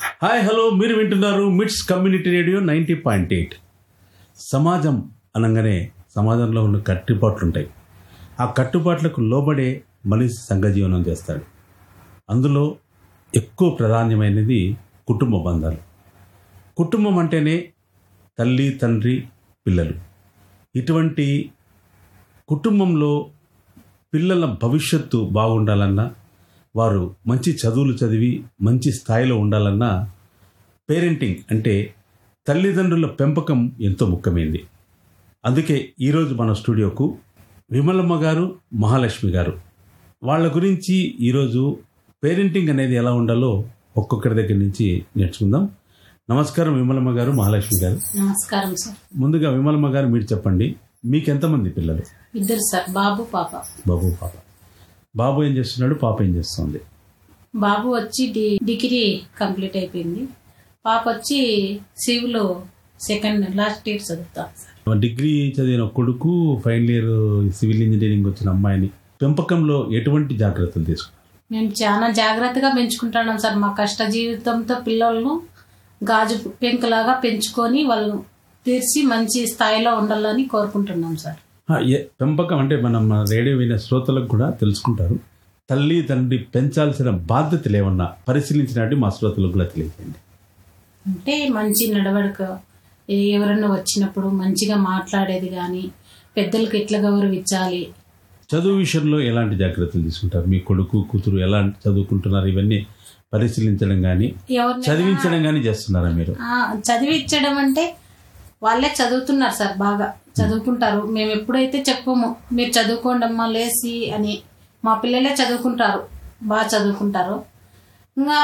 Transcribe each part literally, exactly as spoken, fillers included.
Hi hello, మీరు వింటున్నారు మిట్స్ community radio ninety point eight. సమాజం అనగానే సమాజంలో ఉన్న కట్టుబాట్లు ఉంటాయి. ఆ కట్టుబాట్లకు లోబడే మనిషి సంఘజీవనం చేస్తాడు. అందులో ఎక్కువ ప్రాధాన్యమైనది కుటుంబ బంధాలు. కుటుంబం అంటేనే తల్లి, తండ్రి, పిల్లలు. ఇటువంటి కుటుంబంలో పిల్లల భవిష్యత్తు బాగుండాలన్నా, వారు మంచి చదువులు చదివి మంచి స్థాయిలో ఉండాలన్నా పేరెంటింగ్ అంటే తల్లిదండ్రుల పెంపకం ఎంతో ముఖ్యమైనది. అందుకే ఈరోజు మన స్టూడియోకు విమలమ్మ గారు, మహాలక్ష్మి గారు, వాళ్ళ గురించి ఈరోజు పేరెంటింగ్ అనేది ఎలా ఉండాలో ఒక్కొక్కరి దగ్గర నుంచి నేర్చుకుందాం. నమస్కారం విమలమ్మ గారు, మహాలక్ష్మి గారు. నమస్కారం సార్. ముందుగా విమలమ్మ గారు మీరు చెప్పండి, మీకు ఎంతమంది పిల్లలు? ఇద్దరు సార్, బాబు పాప. బాబు పాప. బాబు ఏం చేస్తున్నాడు, పాప ఏం చేస్తుంది? బాబు వచ్చి డి- డిగ్రీ కంప్లీట్ అయిపోయింది. పాప వచ్చి సివిల్ సెకండ్ లాస్ట్ ఇయర్ చదువుతా సార్. డిగ్రీ చదివిన కొడుకు ఫైనల్ ఇయర్ సివిల్ ఇంజనీరింగ్ వచ్చిన అమ్మాయిని పెంపకంలో ఎటువంటి జాగ్రత్తలు తీసుకున్నారు? మేము చాలా జాగ్రత్తగా పెంచుకుంటున్నాం సార్. మా కష్ట జీవితంతో పిల్లలను గాజు పెంకులాగా పెంచుకొని వాళ్ళు తీర్చి మంచి స్థాయిలో ఉండాలని కోరుకుంటున్నాం సార్. ఆ, ఏ- పెంపకం అంటే మనం రేడియో వినే శ్రోతలకు కూడా తెలుసుకుంటారు. తల్లి తండ్రి పెంచాల్సిన బాధ్యతలు ఏమన్నా పరిశీలించినట్టు మా శ్రోతలకు కూడా తెలియజేయండి. అంటే మంచి నడవడిక, ఎవరన్నా వచ్చినప్పుడు మంచిగా మాట్లాడేది కానీ, పెద్దలకు ఎట్లా గౌరవించాలి. చదువు విషయంలో ఎలాంటి జాగ్రత్తలు తీసుకుంటారు? మీ కొడుకు కూతురు ఎలా చదువుకుంటున్నారు, ఇవన్నీ పరిశీలించడం కానీ ఎవరినైనా చదివించడం కానీ చేస్తున్నారా మీరు? ఆ, చదివించడం అంటే వాళ్ళే చదువుతున్నారు సార్, బాగా చదువుకుంటారు. మేము ఎప్పుడైతే చెప్పము మీరు చదువుకోండి అమ్మా లేసి అని, మా పిల్లలే చదువుకుంటారు, బాగా చదువుకుంటారు. ఇంకా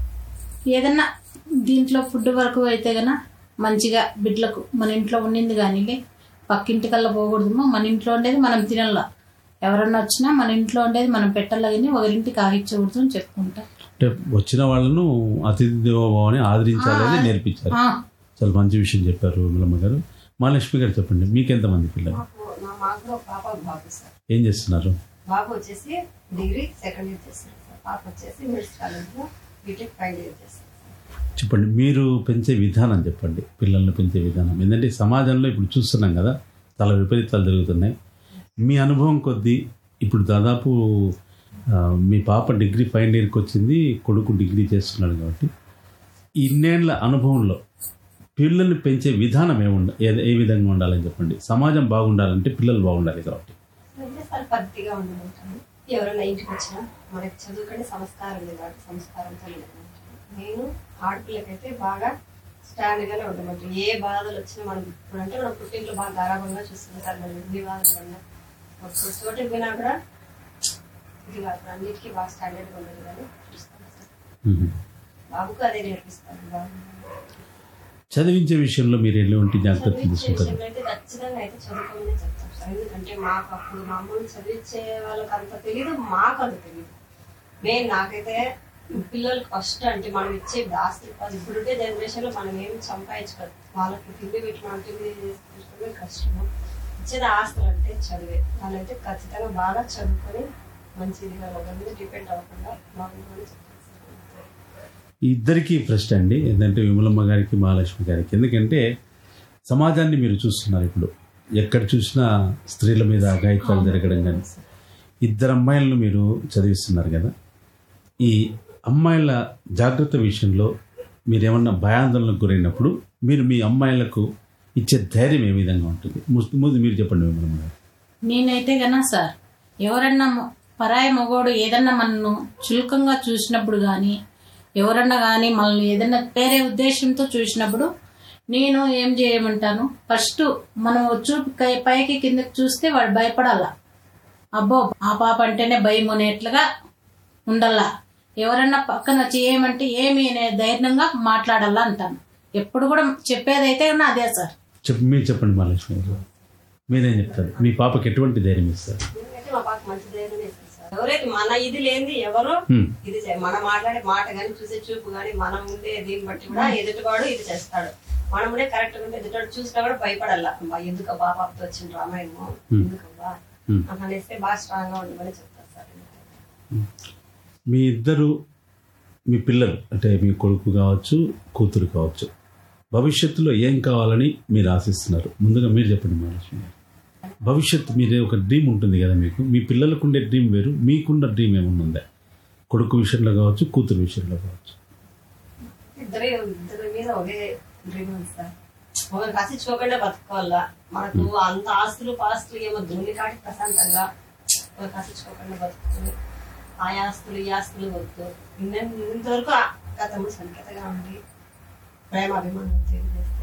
ఏదన్నా దీంట్లో ఫుడ్ వరకు అయితే గన మంచిగా బిడ్డలకు మన ఇంట్లో ఉండింది కానీ పక్కింటికల్లా పోకూడదమ్మా, మన ఇంట్లో ఉండేది మనం తినాల. ఎవరన్నా వచ్చినా మన ఇంట్లో ఉండేది మనం పెట్టాల కానీ ఒకరింటికి ఆగించకూడదు అని చెప్పుకుంటాం. అంటే వచ్చిన వాళ్ళను అతిథి దేవోభావాన్ని ఆదరించాలని నేర్పించారు. ఆ, చాలా మంచి విషయం చెప్పారు విమలమ్మ గారు. మహాలక్ష్మి గారు చెప్పండి, మీకెంతమంది పిల్లలు? నా మాకు ఒక పాప ఒక బాబు సార్. ఏం చేస్తున్నారు? బాబు వచ్చేసి డిగ్రీ సెకండ్ ఇయర్ చేస్తారు సార్. పాప వచ్చేసి మిడ్స్ కాలేజ్లో బీటెక్ ఫైనల్ ఇయర్ చేస్తారు సార్. చెప్పండి, మీరు పెంచే విధానం చెప్పండి, పిల్లల్ని పెంచే విధానం. ఎందుకంటే సమాజంలో ఇప్పుడు చూస్తున్నాం కదా, చాలా విపరీతాలు జరుగుతున్నాయి. మీ అనుభవం కొద్దీ ఇప్పుడు దాదాపు ఆ, మీ పాప డిగ్రీ ఫైనల్ ఇయర్కి వచ్చింది, కొడుకు డిగ్రీ చేస్తున్నాడు. కాబట్టి ఇన్నేళ్ల అనుభవంలో పిల్లల్ని పెంచే విధానం ఏముండ ఏ ఏ విధంగా ఉండాలని చెప్పండి. సమాజం బాగుండాలంటే పిల్లలు బాగుండాలి కాబట్టి అంటే సార్ పద్ధతిగా ఉండమంటాను. ఎవరైనా ఇంటికి వచ్చినా మనకి చదువుకంటే సంస్కారం లేదు కాబట్టి సంస్కారంతో ఉండమంటాను. నేను ఆడపిల్లకైతే బాగా స్టాండ్గానే ఉండమంటాను. ఏ బాధలు వచ్చినా మనం ఇప్పుడు అంటే మనం పుట్టింట్లో బాగా గారాభంగా చూస్తుంది సార్. మనం ఎన్ని బాధలు పడినా ఒక చోటుకి పోయినా కూడా ఇది కాదు, అన్నిటికీ బాగా స్టాండర్డ్గా ఉండదు కానీ చూస్తాను సార్. మ్మ్. బాబుకు అదే నేర్పిస్తాను. బాబు చదివించే విషయంలో మీరు ఎటువంటి జాగ్రత్తలు చదివించే తీసుకుంటారు? విషయంలో అయితే ఖచ్చితంగా అయితే చదువుకోమనే చెప్తాం సార్. ఎందుకంటే మాకు అప్పుడు మా అమ్మని చదివించే వాళ్ళకి అంత తెలియదు, మాకు అంత తెలియదు. మెయిన్ నాకైతే పిల్లలకి ఫస్ట్ అంటే మనం ఇచ్చే ఆస్తి కాదు. ఇప్పుడుండే జనరేషన్ లో మనం ఏమి సంపాదించుకోదు. వాళ్ళకి తిండి పెట్టి మనం తిండి చేసుకోవడమే కష్టము. ఇచ్చేది ఆస్తులు అంటే చదివే. వాళ్ళైతే ఖచ్చితంగా బాగా చదువుకొని మంచిదిగా ఒక మీద డిపెండ్ అవ్వకుండా బాగుందని చెప్తాను సార్. ఇద్దరికీ ప్రశ్న అండి, ఏంటంటే విమలమ్మ గారికి, మహాలక్ష్మి గారికి. ఎందుకంటే సమాజాన్ని మీరు చూస్తున్నారు, ఇప్పుడు ఎక్కడ చూసినా స్త్రీల మీద అఘాయిత్యాలు జరగడం కానీ. ఇద్దరు అమ్మాయిలను మీరు చదివిస్తున్నారు కదా, ఈ అమ్మాయిల జాగ్రత్త విషయంలో మీరు ఏమన్నా భయాందోళనకు గురైనప్పుడు మీరు మీ అమ్మాయిలకు ఇచ్చే ధైర్యం ఏ విధంగా ఉంటుంది? ముందు ముందు మీరు చెప్పండి విమలమ్మ గారు. నేనైతే గనా సార్, ఎవరన్నా మ- పరాయి మగోడు ఏదన్నా మనను చులకంగా చూసినప్పుడు కానీ, ఎవరన్నా కానీ మనల్ని ఏదన్నా వేరే ఉద్దేశంతో చూసినప్పుడు నేను ఏం చేయమంటాను, ఫస్ట్ మనం చూపు కై- పైకి కిందకి చూస్తే వాడు భయపడాల. అబ్బో ఆ పాప అంటేనే భయం అనేట్లుగా ఉండాలా. ఎవరన్నా పక్కన వచ్చి ఏమంటే ఏమి అనే ధైర్యంగా మాట్లాడాలా అంటాను. ఎప్పుడు కూడా చెప్పేదైతే ఉన్నా అదే సార్. చెప్పి మీరు చెప్పండి మహాలక్ష్మి గారు, మీరేం చెప్తారు? మీ పాపకి ఎటువంటి ధైర్యం ఇస్తారు? నేనైతే మా పాప మంచి ధైర్యం ఇస్తాను సార్. ఎవరైతే మన ఇది లేని ఎవరు హ్మ్. ఇది చే- మనం మాట్లాడే మాట గాని చూసే చూపు గాని మనం ఉండే దీన్ని బట్టి కూడా ఎదుటివాడు ఇది చేస్తాడు. మనం ఉండే కరెక్ట్ గా ఉంటే ఎదుటివాడు చూసినా కూడా భయపడాల. అబ్బా ఎందుకబ్బా పాపతో వచ్చిన రామాయణము ఎందుకబ్బా హ్మ్. అనేస్తే బాగా స్ట్రాంగ్ గా ఉండమని చెప్తారు సార్. మీ ఇద్దరు మీ పిల్లలు అంటే మీ కొడుకు కావచ్చు, కూతురు కావచ్చు, భవిష్యత్తులో ఏం కావాలని మీరు ఆశిస్తున్నారు? ముందుగా మీరు చెప్పండి మహాలక్ష్మి గారు. భవిష్యత్తు మీరే ఒక డ్రీమ్ ఉంటుంది కదా మీకు, మీ పిల్లలకు ఉండే డ్రీమ్ వేరు, మీకున్న డ్రీమ్ ఏమన్నా ఉందా? కొడుకు విషయంలో కావచ్చు, కూతురు విషయంలో కావచ్చు. ఇద్దరే ఇద్దరి మీద ఒకే డ్రీమ్ ఉంది సార్. ఒకరు కసించుకోకుండా బతుకోవాలా. మనకు అంత ఆస్తులు పాస్తులు ఏమో దున్ని కాటి ప్రశాంతంగా ఒకరు కసించుకోకుండా బతుకుతుంది. ఆ ఆస్తులు ఈ ఆస్తులు వద్దు. ఇంతవరకు గతంలో సంకేతగా ఉండి ప్రేమ అభిమానం తెలియజేస్తే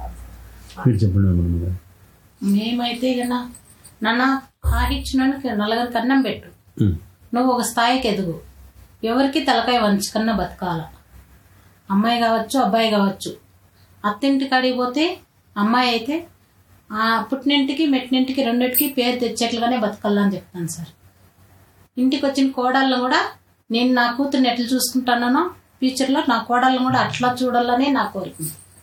మీరు చెప్పండి మేమన్న గారు. మేమైతే కన్నా నాన్న ఆహిచ్చినానికి నలుగురికి అన్నం పెట్టు, ఉమ్, నువ్వు ఒక స్థాయికి ఎదుగు, ఎవరికి తలకాయ వంచుకన్నా బతకాల. అమ్మాయి కావచ్చు అబ్బాయి కావచ్చు. అత్తింటికి అడిగిపోతే అమ్మాయి అయితే ఆ పుట్టినింటికి మెట్టినింటికి రెండింటికి పేరు తెచ్చేట్లుగానే బతకాలని అని చెప్తాను సార్. ఇంటికి వచ్చిన కోడళ్ళను కూడా నేను నా కూతుర్ని ఎట్లా చూసుకుంటానో ఫ్యూచర్లో నా కోడళ్ళను కూడా అట్లా చూడాలనే నా కోరిక.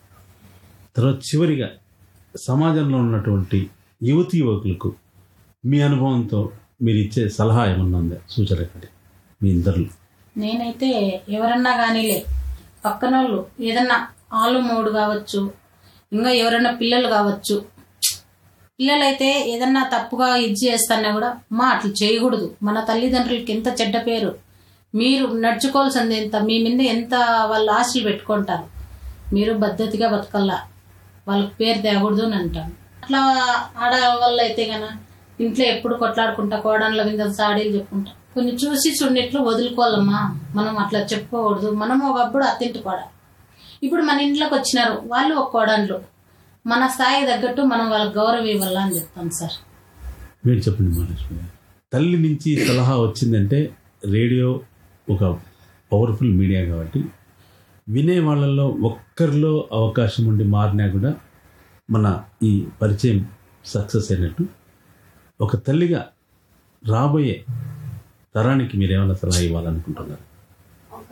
తర్వాత చివరిగా సమాజంలో ఉన్నటువంటి యువతి యువకులకు మీ అనుభవంతో మీరు ఇచ్చే సలహా ఏమన్నా ఉందా, సూచన కంటే మీ ఇద్దరు? నేనైతే ఎవరన్నా కానీలే పక్కన వాళ్ళు ఏదన్నా ఆలు మూడు కావచ్చు, ఇంకా ఎవరన్నా పిల్లలు కావచ్చు, పిల్లలైతే ఏదన్నా తప్పుగా ఇది చేస్తానా కూడా మా అట్లా చేయకూడదు, మన తల్లిదండ్రులకి ఎంత చెడ్డ పేరు, మీరు నడుచుకోవాల్సింది ఎంత, మీ మీద ఎంత వాళ్ళు ఆశలు పెట్టుకుంటారు, మీరు పద్ధతిగా బతకల్లా, వాళ్ళకి పేరు తేకూడదు అని అంటాను. అట్లా ఆడవాళ్ళు అయితే గన ఇంట్లో ఎప్పుడు కొట్లాడుకుంటా కోడళ్ళ మీద సాడీలు చెప్పుకుంటా కొన్ని చూసి చూడట్లు వదులుకోవాలమ్మా. మనం అట్లా చెప్పుకోకూడదు. మనం ఒకప్పుడు అత్తింటి కోడ, ఇప్పుడు మన ఇంట్లోకి వచ్చినారు వాళ్ళు ఒక కోడళ్ళు, మన స్థాయి తగ్గట్టు మనం వాళ్ళకి గౌరవం ఇవ్వాలా అని చెప్తాను సార్. మీరు చెప్పండి మహాలక్ష్మి గారు. తల్లి నుంచి సలహా వచ్చిందంటే రేడియో ఒక పవర్ఫుల్ మీడియా కాబట్టి వినే వాళ్ళల్లో ఒక్కరిలో అవకాశం ఉండి మారినా కూడా మన ఈ పరిచయం సక్సెస్ అయినట్టు. ఒక తల్లిగా రాబోయే తరానికి మీరు ఏమైనా సలహా ఇవ్వాలనుకుంటున్నారు? ఒక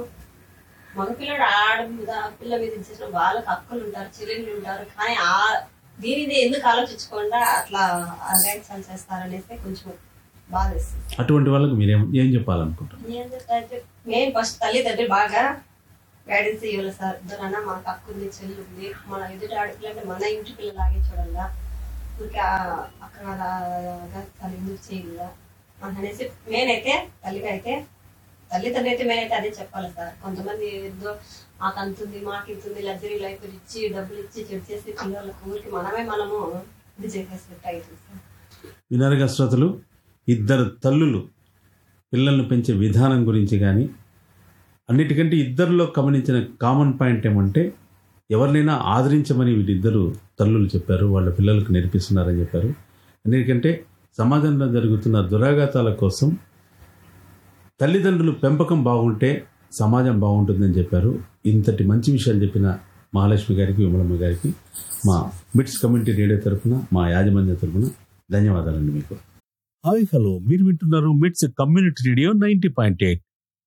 మగపిల్లడు ఆడ మీద పిల్ల మీద చేసిన వాళ్ళకి అక్కలు ఉంటారు, చెల్లెళ్ళు ఉంటారు, కానీ ఆ దీనిది ఎందుకు ఆలోచించకుండా అట్లా అగాయిత్యాలు చేస్తారనేసి కొంచెం బాధ వేస్తుంది. అటువంటి వాళ్ళకి మీరేం ఏం చెప్పాలనుకుంటున్నారు? ఏంటంటే మేము ఫస్ట్ తల్లిదండ్రులు బాగా గైడెన్స్ ఇవ్వాలి సార్. ఇద్దరన్నా మనకు అక్క ఉంది, చెల్లి ఉంది, మన ఎదుటి ఆడపిల్ల అంటే మన ఇంటి పిల్లలాగే చూడాలా, ఇంకా అక్కడ తల్లి ఎందుకు చేయాల అనేసి నేనైతే తల్లిగా అయితే తల్లిదండ్రులు అయితే మేనైతే అదే చెప్పాలి సార్. కొంతమంది ఏదో మాకు అంతుంది మాకు ఇంతుంది లగ్జరీ లైఫ్ ఇచ్చి డబ్బులు ఇచ్చి చెడు చేసి పిల్లలకు ఊరికి మనమే మనము ఇది చేసేసినట్టు అవుతుంది సార్. వినరగా శ్రోతలు, ఇద్దరు తల్లులు పిల్లలను పెంచే విధానం గురించి కానీ అన్నిటికంటే ఇద్దరిలో గమనించిన కామన్ పాయింట్ ఏమంటే ఎవరినైనా ఆదరించమని వీళ్ళిద్దరు తల్లులు చెప్పారు, వాళ్ళ పిల్లలకు నేర్పిస్తున్నారని చెప్పారు. ఎందుకంటే సమాజంలో జరుగుతున్న దురాఘాతాల కోసం తల్లిదండ్రులు పెంపకం బాగుంటే సమాజం బాగుంటుందని చెప్పారు. ఇంతటి మంచి విషయాలు చెప్పిన మహాలక్ష్మి గారికి, విమలమ్మ గారికి మా మిట్స్ కమ్యూనిటీ రేడియో తరఫున, మా యాజమాన్య తరఫున ధన్యవాదాలండి మీకు. హాయ్ హలో, మీరు వింటున్నారు మిట్స్ community radio ninety point eight.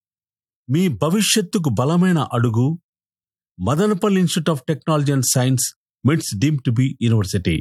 మీ భవిష్యత్తుకు బలమైన అడుగు Madanapalle institute of technology and science, మిట్స్ డీమ్డ్ టు బి యూనివర్సిటీ.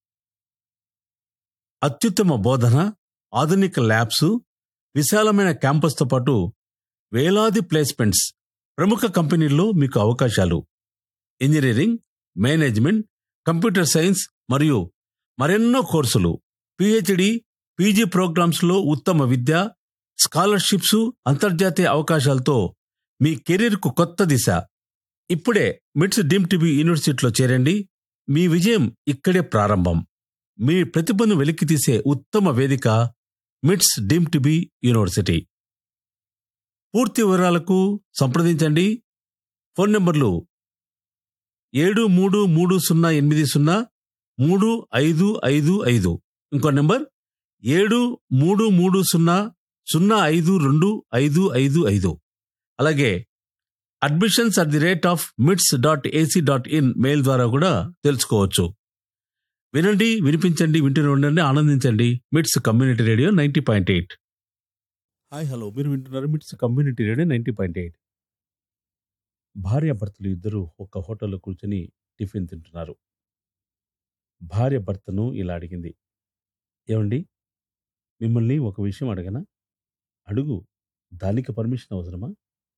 అత్యుత్తమ బోధన, ఆధునిక ల్యాబ్స్, విశాలమైన క్యాంపస్తో పాటు వేలాది ప్లేస్మెంట్స్, ప్రముఖ కంపెనీల్లో మీకు అవకాశాలు. ఇంజనీరింగ్, మేనేజ్మెంట్, కంప్యూటర్ సైన్స్ మరియు మరెన్నో కోర్సులు, పిహెచ్డి, పీజీ ప్రోగ్రామ్స్లో ఉత్తమ విద్య, స్కాలర్షిప్స్, అంతర్జాతీయ అవకాశాలతో మీ కెరీర్కు కొత్త దిశ. ఇప్పుడే మిట్స్ డీమ్డ్ టు బి యూనివర్సిటీలో చేరండి. మీ విజయం ఇక్కడే ప్రారంభం. మీ ప్రతిభను వెలికితీసే ఉత్తమ వేదిక మిట్స్ డీమ్డ్ టు బి యూనివర్సిటీ. పూర్తి వివరాలకు సంప్రదించండి. ఫోన్ నంబర్లు ఏడు మూడు మూడు సున్నా ఎనిమిది సున్నా మూడు ఐదు ఐదు ఐదు, ఇంకో నెంబర్ ఏడు మూడు మూడు సున్నా సున్నా ఐదు రెండు ఐదు ఐదు ఐదు. అలాగే admissions at the rate of మిట్స్ dot AC dot in mail ద్వారా కూడా తెలుసుకోవచ్చు. వినండి, వినిపించండి, వింటూనే ఉండండి, ఆనందించండి. మిట్స్ community radio ninety point eight. Hi hello, మీరు వింటున్నారు మిట్స్ community radio ninety point eight. భార్య భర్తలు ఇద్దరు ఒక హోటల్లో కూర్చొని టిఫిన్ తింటున్నారు. భార్య భర్తను ఇలా అడిగింది, ఏమండి మిమ్మల్ని ఒక విషయం అడగనా? అడుగు, దానికి పర్మిషన్ అవసరమా?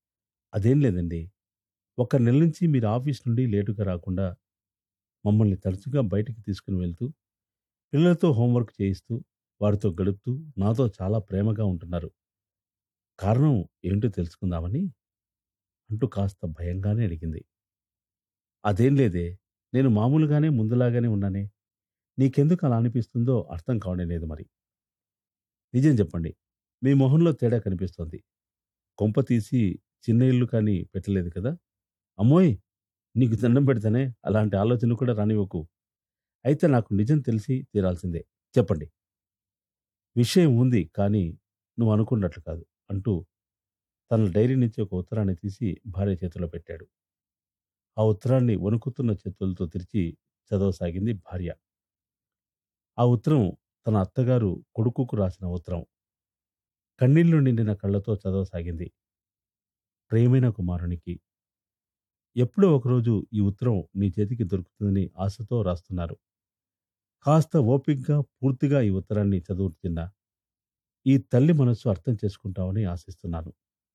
అదేం లేదండి. ఒక నెల నుంచి మీరు ఆఫీస్ నుండి లేటుగా రాకుండా మమ్మల్ని తరచుగా బయటికి తీసుకుని వెళ్తూ, పిల్లలతో హోంవర్క్ చేయిస్తూ, వారితో గడుపుతూ, నాతో చాలా ప్రేమగా ఉంటున్నారు. కారణం ఏంటో తెలుసుకుందామని అంటూ కాస్త భయంగానే అడిగింది. అదేం లేదే. నేను మామూలుగానే ముందులాగానే ఉన్నానే. నీకెందుకు అలా అనిపిస్తుందో అర్థం కావడం లేదు మరి. నిజం చెప్పండి. మీ మొహంలో తేడా కనిపిస్తోంది. కొంప తీసి చిన్న ఇల్లు కానీ పెట్టలేదు కదా? అమ్మోయ్! నీకు దండం పెడతానే అలాంటి ఆలోచన కూడా రానివ్వకు. అయితే నాకు నిజం తెలిసి తీరాల్సిందే. చెప్పండి. విషయం ఉంది కానీ నువ్వు అనుకున్నట్లు కాదు అంటూ తన డైరీ నుంచి ఒక ఉత్తరాన్ని తీసి భార్య చేతిలో పెట్టాడు. ఆ ఉత్తరాన్ని వణుకుతున్న చేతులతో తెరిచి చదవసాగింది భార్య. ఆ ఉత్తరం తన అత్తగారు కొడుకుకు రాసిన ఉత్తరం. కన్నీళ్లు నిండిన కళ్ళతో చదవసాగింది. ప్రియమైన కుమారునికి, ఎప్పుడో ఒకరోజు ఈ ఉత్తరం నీ చేతికి దొరుకుతుందని ఆశతో రాస్తున్నారు. కాస్త ఓపిగ్గా పూర్తిగా ఈ ఉత్తరాన్ని చదువుతున్నా ఈ తల్లి మనస్సు అర్థం చేసుకుంటావని ఆశిస్తున్నాను.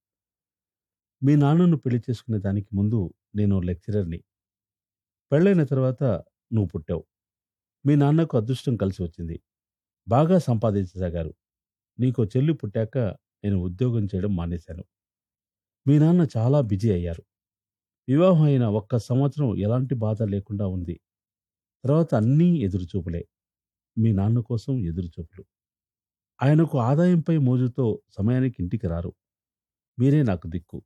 మీ నాన్నను పెళ్లి చేసుకునే దానికి ముందు నేను లెక్చరర్ని. పెళ్ళైన తర్వాత నువ్వు పుట్టావు. మీ నాన్నకు అదృష్టం కలిసి వచ్చింది. బాగా సంపాదించసాగారు. నీకో చెల్లి పుట్టాక నేను ఉద్యోగం చేయడం మానేశాను. మీ నాన్న చాలా బిజీ అయ్యారు. వివాహం అయిన ఒక్క సంవత్సరం ఎలాంటి బాధ లేకుండా ఉంది. తర్వాత అన్నీ ఎదురుచూపులే. మీ నాన్న కోసం ఎదురుచూపులు. ఆయనకు ఆదాయంపై మోజుతో సమయానికి ఇంటికి రారు. మీరే నాకు దిక్కు.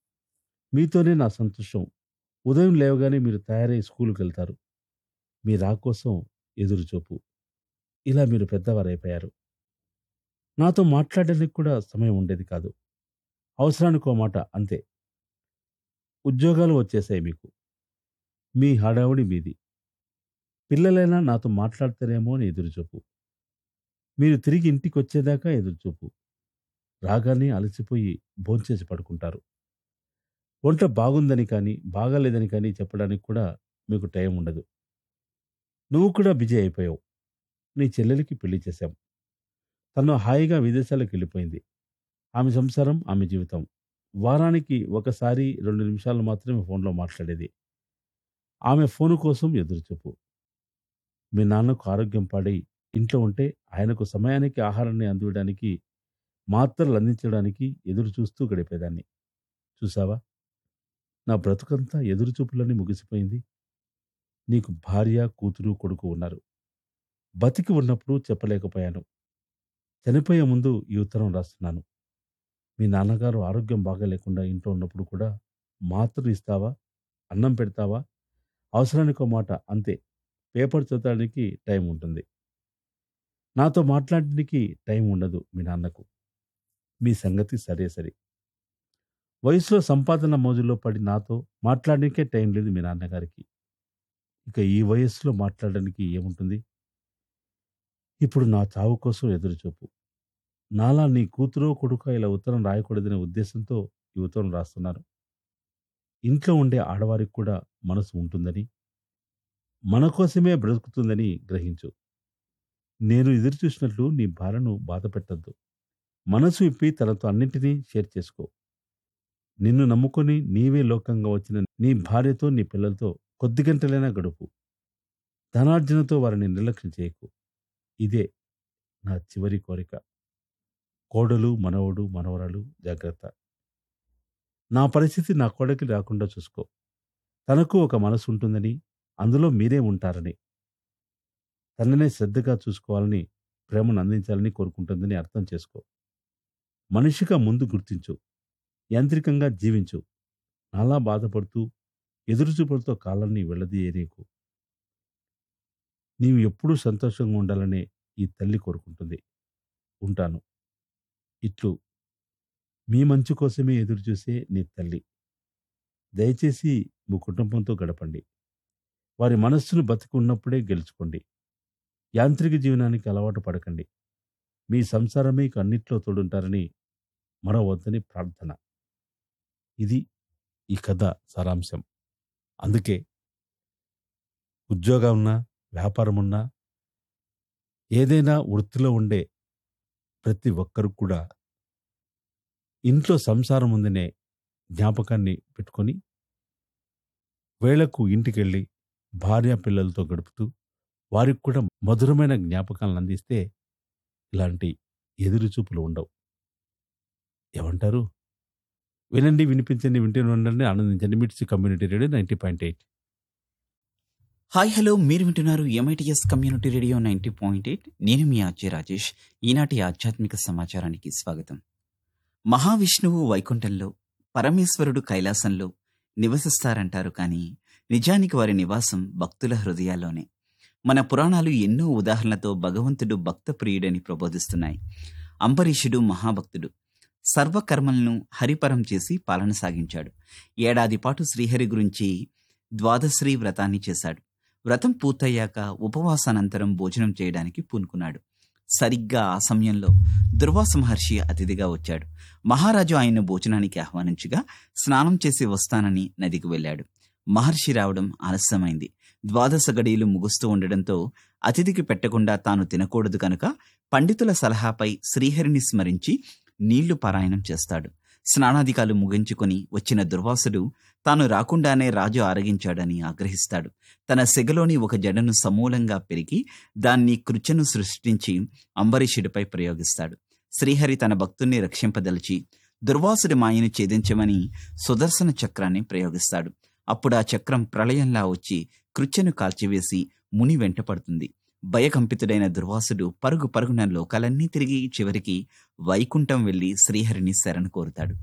మీతోనే నా సంతోషం. ఉదయం లేవగానే మీరు తయారై స్కూలుకి వెళ్తారు. మీ రాకోసం ఎదురుచూపు. ఇలా మీరు పెద్దవారైపోయారు. నాతో మాట్లాడడానికి కూడా సమయం ఉండేది కాదు. అవసరానికో మాట అంతే. ఉద్యోగాలు వచ్చేసాయి మీకు. మీ హడావుడి మీది. పిల్లలైనా నాతో మాట్లాడతారేమో అని ఎదురుచూపు. మీరు తిరిగి ఇంటికి వచ్చేదాకా ఎదురుచూపు. రాగానే అలసిపోయి భోంచేసి పడుకుంటారు. వంట బాగుందని కానీ బాగాలేదని కానీ చెప్పడానికి కూడా మీకు టైం ఉండదు. నువ్వు కూడా బిజీ అయిపోయావు. నీ చెల్లెలికి పెళ్లి చేశాం. తను హాయిగా విదేశాలకు వెళ్ళిపోయింది. ఆమె సంసారం, ఆమె జీవితం. వారానికి ఒకసారి రెండు నిమిషాలు మాత్రమే ఫోన్లో మాట్లాడేది. ఆమె ఫోను కోసం ఎదురుచూపు. మీ నాన్నకు ఆరోగ్యం పాడై ఇంట్లో ఉంటే ఆయనకు సమయానికి ఆహారాన్ని అందివ్వడానికి, మాత్రలు అందించడానికి ఎదురు చూస్తూ గడిపేదాన్ని. చూసావా, నా బ్రతుకంతా ఎదురుచూపులని ముగిసిపోయింది. నీకు భార్య, కూతురు, కొడుకు ఉన్నారు. బతికి ఉన్నప్పుడు చెప్పలేకపోయాను. చనిపోయే ముందు ఈ ఉత్తరం రాస్తున్నాను. మీ నాన్నగారు ఆరోగ్యం బాగా లేకుండా ఇంట్లో ఉన్నప్పుడు కూడా మాత్రలు ఇస్తావా, అన్నం పెడతావా, అవసరానికో మాట అంతే. పేపర్ చదవడానికి టైం ఉంటుంది. నాతో మాట్లాడడానికి టైం ఉండదు మీ నాన్నకు. మీ సంగతి సరే సరే. వయసులో సంపాదన మోజులో పడి నాతో మాట్లాడడానికే టైం లేదు మీ నాన్నగారికి. ఇక ఈ వయస్సులో మాట్లాడడానికి ఏముంటుంది? ఇప్పుడు నా చావు కోసం ఎదురుచూపు. నాలా నీ కూతురో కొడుకో ఇలా ఉత్తరం రాయకూడదనే ఉద్దేశంతో ఈ ఉత్తరం రాస్తున్నాను. ఇంట్లో ఉండే ఆడవారికి కూడా మనసు ఉంటుందని, మన కోసమే బ్రతుకుతుందని గ్రహించు. నేను ఎదురు చూసినట్లు నీ భార్యను బాధ పెట్టద్దు. మనసు ఇప్పి తనతో అన్నింటినీ షేర్ చేసుకో. నిన్ను నమ్ముకొని నీవే లోకంగా వచ్చిన నీ భార్యతో, నీ పిల్లలతో కొద్ది గంటలైనా గడుపు. ధనార్జనతో వారిని నిర్లక్ష్యం చేయకు. ఇదే నా చివరి కోరిక. కోడలు, మనవడు, మనవరాలు జాగ్రత్త. నా పరిస్థితి నా కోడలికి రాకుండా చూసుకో. తనకు ఒక మనసు ఉంటుందని, అందులో మీరే ఉంటారని, తననే శ్రద్ధగా చూసుకోవాలని, ప్రేమను అందించాలని కోరుకుంటుందని అర్థం చేసుకో. మనిషిగా ముందు గుర్తించు. యాంత్రికంగా జీవించు. నాలా బాధపడుతూ ఎదురుచూపులతో కాలాన్ని వెళ్ళదీయనీకు. నీవు ఎప్పుడూ సంతోషంగా ఉండాలనే ఈ తల్లి కోరుకుంటుంది. ఉంటాను. ఇట్లు మీ మంచి కోసమే ఎదురుచూసే నీ తల్లి. దయచేసి మీ కుటుంబంతో గడపండి. వారి మనస్సును బతికి ఉన్నప్పుడే గెలుచుకోండి. యాంత్రిక జీవనానికి అలవాటు పడకండి. మీ సంసారమే ఇక అన్నిట్లో తోడుంటారని మరవద్దని ప్రార్థన. ఇది ఈ కథ సారాంశం. అందుకే ఉద్యోగం ఉన్నా, వ్యాపారం ఉన్నా, ఏదైనా వృత్తిలో ఉండే ప్రతి ఒక్కరు కూడా ఇంట్లో సంసారం ఉందనే జ్ఞాపకాన్ని పెట్టుకొని వేళకు ఇంటికెళ్ళి భార్య పిల్లలతో గడుపుతూ వారికి కూడా మధురమైన జ్ఞాపకాలను అందిస్తే ఇలాంటి ఎదురు చూపులు ఉండవు. ఏమంటారు? వినండి, వినిపించండి, వింటూనే ఉండండి, ఆనందించండి. మిట్స్ community radio ninety point eight. Hi hello, మీరు వింటున్నారు MITS community radio ninety point eight. నేను మీ ఆర్జే రాజేష్. ఈనాటి ఆధ్యాత్మిక సమాచారానికి స్వాగతం. మహావిష్ణువు వైకుంఠంలో, పరమేశ్వరుడు కైలాసంలో నివసిస్తారంటారు, కానీ నిజానికి వారి నివాసం భక్తుల హృదయాల్లోనే. మన పురాణాలు ఎన్నో ఉదాహరణలతో భగవంతుడు భక్త ప్రియుడని ప్రబోధిస్తున్నాయి. అంబరీషుడు మహాభక్తుడు. సర్వకర్మలను హరిపరం చేసి పాలన సాగించాడు. ఏడాది పాటు శ్రీహరి గురించి ద్వాదశ్రీ వ్రతాన్ని చేశాడు. వ్రతం పూర్తయ్యాక ఉపవాసానంతరం భోజనం చేయడానికి పూనుకున్నాడు. సరిగ్గా ఆ సమయంలో దుర్వాస మహర్షి అతిథిగా వచ్చాడు. మహారాజు ఆయన్ను భోజనానికి ఆహ్వానించగా స్నానం చేసి వస్తానని నదికి వెళ్ళాడు. మహర్షి రావడం ఆలస్యమైంది. ద్వాదశ గడియలు ముగుస్తూ ఉండడంతో అతిథికి పెట్టకుండా తాను తినకూడదు కనుక పండితుల సలహాపై శ్రీహరిని స్మరించి నీళ్లు పారాయణం చేస్తాడు. స్నానాధికాలు ముగించుకొని వచ్చిన దుర్వాసుడు తాను రాకుండానే రాజు ఆరగించాడని ఆగ్రహిస్తాడు. తన సెగలోని ఒక జడను సమూలంగా పెరిగి దాన్ని కృత్యను సృష్టించి అంబరీషుడిపై ప్రయోగిస్తాడు. శ్రీహరి తన భక్తుణ్ణి రక్షింపదలిచి దుర్వాసుడి మాయను ఛేదించమని సుదర్శన చక్రాన్ని ప్రయోగిస్తాడు. అప్పుడు ఆ చక్రం ప్రళయంలా వచ్చి కృత్యను కాల్చివేసి ముని వెంట పడుతుంది. భయకంపితుడైన దుర్వాసుడు పరుగు పరుగున లోకాలన్నీ తిరిగి చివరికి వైకుంఠం వెళ్లి శ్రీహరిని శరణు కోరుతాడు.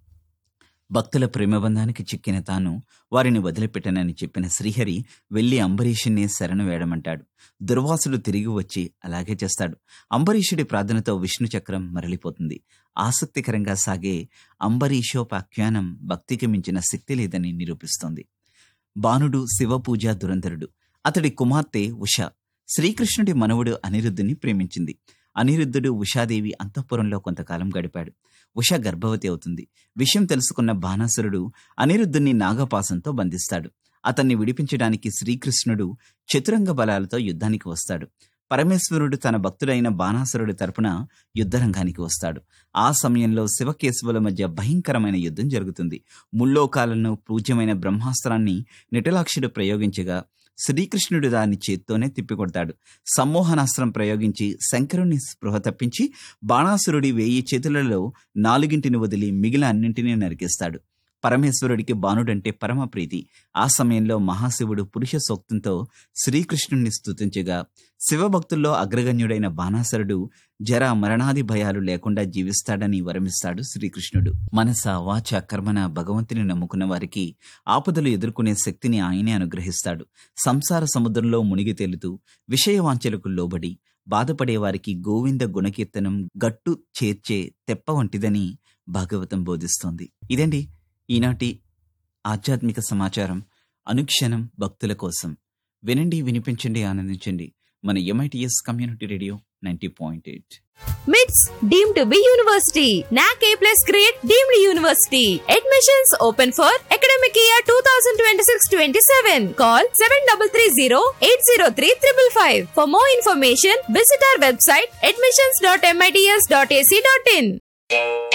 భక్తుల ప్రేమబంధానికి చిక్కిన తాను వారిని వదిలిపెట్టనని చెప్పిన శ్రీహరి వెళ్లి అంబరీషుణ్ణి శరణు వేయడమంటాడు. దుర్వాసుడు తిరిగి వచ్చి అలాగే చేస్తాడు. అంబరీషుడి ప్రార్థనతో విష్ణు చక్రం మరలిపోతుంది. ఆసక్తికరంగా సాగే అంబరీషోపాఖ్యానం భక్తికి మించిన శక్తి లేదని నిరూపిస్తోంది. బాణుడు శివపూజ దురంధరుడు. అతడి కుమార్తె ఉష శ్రీకృష్ణుడి మనవుడు అనిరుద్ధుని ప్రేమించింది. అనిరుద్ధుడు ఉషాదేవి అంతఃపురంలో కొంతకాలం గడిపాడు. ఉష గర్భవతి అవుతుంది. విషయం తెలుసుకున్న బాణాసురుడు అనిరుద్ధుని నాగపాసంతో బంధిస్తాడు. అతన్ని విడిపించడానికి శ్రీకృష్ణుడు చతురంగ బలాలతో యుద్ధానికి వస్తాడు. పరమేశ్వరుడు తన భక్తుడైన బాణాసురుడి తరపున యుద్ధరంగానికి వస్తాడు. ఆ సమయంలో శివకేశవుల మధ్య భయంకరమైన యుద్ధం జరుగుతుంది. ముల్లోకాలను పూజ్యమైన బ్రహ్మాస్త్రాన్ని నిటలాక్షుడు ప్రయోగించగా శ్రీకృష్ణుడు దాన్ని చేత్తోనే తిప్పికొడతాడు. సమ్మోహనాస్త్రం ప్రయోగించి శంకరుని స్పృహ తప్పించి బాణాసురుడి వేయి చేతులలో నాలుగింటిని వదిలి మిగిలిన అన్నింటినీ నరికేస్తాడు. పరమేశ్వరుడికి బాణుడంటే పరమ ప్రీతి. ఆ సమయంలో మహాశివుడు పురుష సూక్తంతో శ్రీకృష్ణుణ్ణి స్తుతించగా శివభక్తుల్లో అగ్రగణ్యుడైన బాణాసురుడు జర మరణాది భయాలు లేకుండా జీవిస్తాడని వరమిస్తాడు శ్రీకృష్ణుడు. మనస వాచ కర్మన భగవంతుని నమ్ముకున్న వారికి ఆపదలు ఎదుర్కొనే శక్తిని ఆయనే అనుగ్రహిస్తాడు. సంసార సముద్రంలో మునిగి తేలుతూ విషయవాంఛలకు లోబడి బాధపడే వారికి గోవింద గుణకీర్తనం గట్టు చేర్చే తెప్ప వంటిదని భాగవతం బోధిస్తోంది. ఇదండి ఈనాటి ఆధ్యాత్మిక సమాచారం. అనుక్షణం భక్తుల కోసం. వినండి, వినిపించండి, ఆనందించండి. మన MITS community radio ninety point eight. మిట్స్ డీమ్డ్ టు బి యూనివర్సిటీ. నాక్ ఏ plus grade deemed university. Admissions open for academic year twenty twenty-six twenty-seven. Call seven three three zero eight zero three five five. For more information, visit our website admissions dot mits dot a c dot in.